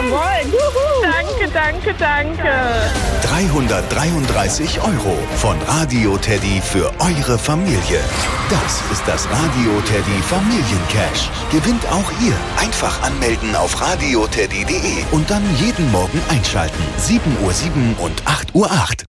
Jawohl. Juhu. Danke, danke, danke. 333 € von Radio Teddy für eure Familie. Das ist das Radio Teddy Familiencash. Gewinnt auch ihr. Einfach anmelden auf radioteddy.de und dann jeden Morgen einschalten. 7:07 und 8:08 Uhr.